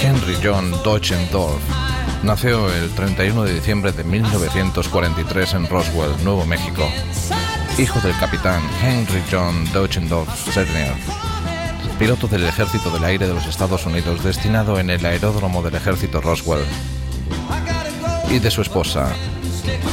Henry John Deutschendorf nació el 31 de diciembre de 1943 en Roswell, Nuevo México, hijo del capitán Henry John Deutschendorf Sr., piloto del Ejército del Aire de los Estados Unidos destinado en el aeródromo del Ejército Roswell, y de su esposa